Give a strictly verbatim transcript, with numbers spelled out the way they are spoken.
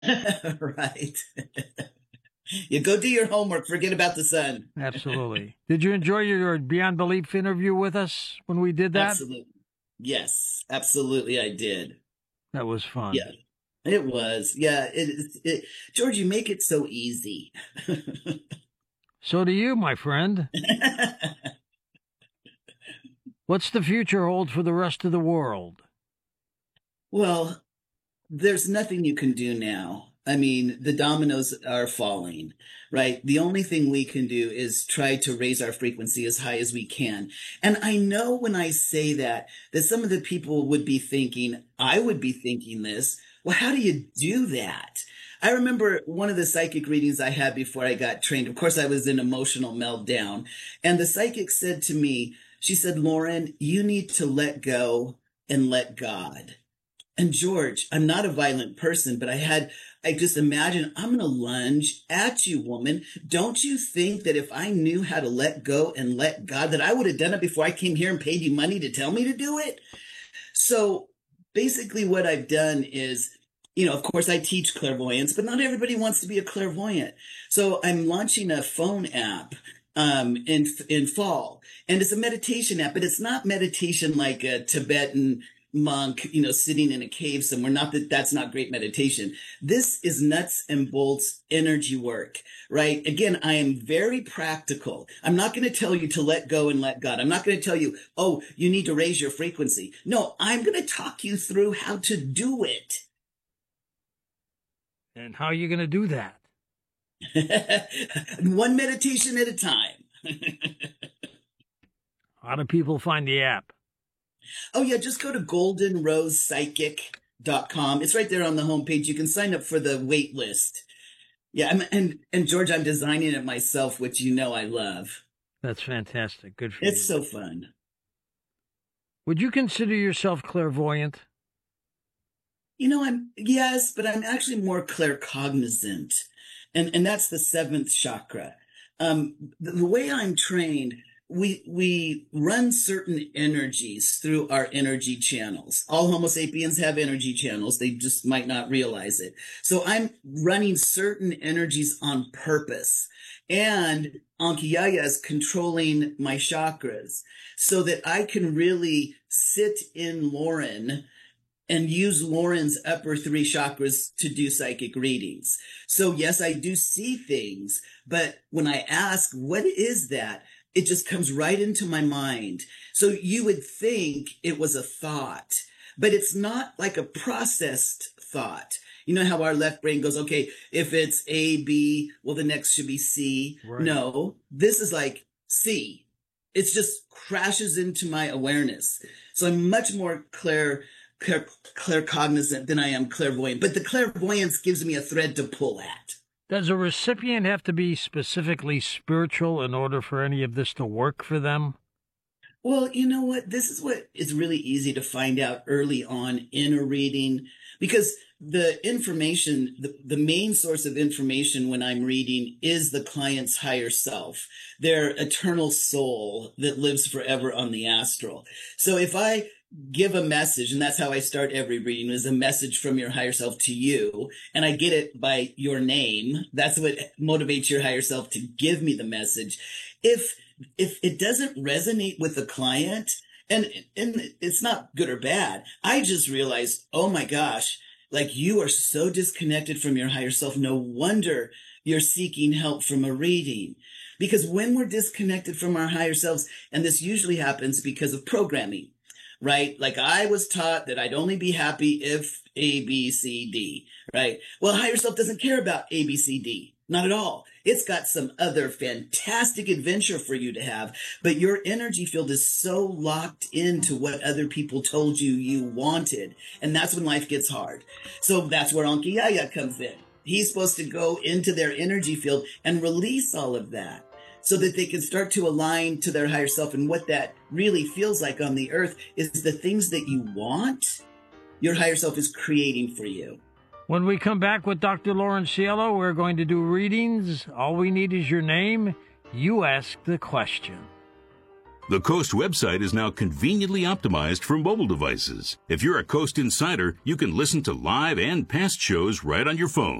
Right. You go do your homework, forget about the sun. Absolutely. Did you enjoy your Beyond Belief interview with us when we did that? Absolutely. Yes, absolutely I did. That was fun. Yeah, it was. Yeah, it, it, it George, you make it so easy. So do you, my friend. What's the future hold for the rest of the world? Well, there's nothing you can do now. I mean, the dominoes are falling, right? The only thing we can do is try to raise our frequency as high as we can. And I know when I say that, that some of the people would be thinking, I would be thinking this. Well, how do you do that? I remember one of the psychic readings I had before I got trained. Of course, I was in emotional meltdown. And the psychic said to me, she said, Lauren, you need to let go and let God. And George, I'm not a violent person, but I had, I just imagine I'm going to lunge at you, woman. Don't you think that if I knew how to let go and let God, that I would have done it before I came here and paid you money to tell me to do it? So basically, what I've done is, you know, of course, I teach clairvoyance, but not everybody wants to be a clairvoyant. So I'm launching a phone app um, in in fall, and it's a meditation app, but it's not meditation like a Tibetan monk, you know, sitting in a cave somewhere. Not that that's not great meditation. This is nuts and bolts energy work, right? Again, I am very practical. I'm not going to tell you to let go and let God. I'm not going to tell you, oh, you need to raise your frequency. No, I'm going to talk you through how to do it. And how are you going to do that? One meditation at a time. How do people find the app? Oh, yeah, just go to golden rose psychic dot com. It's right there on the homepage. You can sign up for the wait list. Yeah, I'm, and and George, I'm designing it myself, which you know I love. That's fantastic. Good for It's you. so fun. Would you consider yourself clairvoyant? You know, I'm yes, but I'm actually more claircognizant, and and that's the seventh chakra. Um, the, the way I'm trained, we we run certain energies through our energy channels. All Homo sapiens have energy channels; they just might not realize it. So I'm running certain energies on purpose, and Ankiyaya is controlling my chakras so that I can really sit in Lauren and use Lauren's upper three chakras to do psychic readings. So yes, I do see things, but when I ask, what is that? It just comes right into my mind. So you would think it was a thought, but it's not like a processed thought. You know how our left brain goes, okay, if it's A, B, well, the next should be C. Right. No, this is like C. It just crashes into my awareness. So I'm much more clear clair, claircognizant than I am clairvoyant. But the clairvoyance gives me a thread to pull at. Does a recipient have to be specifically spiritual in order for any of this to work for them? Well, you know what? This is what is really easy to find out early on in a reading because the information, the, the main source of information when I'm reading is the client's higher self, their eternal soul that lives forever on the astral. So if I give a message, and that's how I start every reading, is a message from your higher self to you, and I get it by your name. That's what motivates your higher self to give me the message. If if it doesn't resonate with the client, and and it's not good or bad, I just realized, oh my gosh, like you are so disconnected from your higher self. No wonder you're seeking help from a reading. Because when we're disconnected from our higher selves, and this usually happens because of programming, right? Like I was taught that I'd only be happy if A, B, C, D, right? Well, higher self doesn't care about A, B, C, D. Not at all. It's got some other fantastic adventure for you to have, but your energy field is so locked into what other people told you you wanted. And that's when life gets hard. So that's where Ankiyaya comes in. He's supposed to go into their energy field and release all of that so that they can start to align to their higher self. And what that really feels like on the earth is the things that you want, your higher self is creating for you. When we come back with Doctor Lauren Cielo, we're going to do readings. All we need is your name. You ask the question. The Coast website is now conveniently optimized for mobile devices. If you're a Coast Insider, you can listen to live and past shows right on your phone.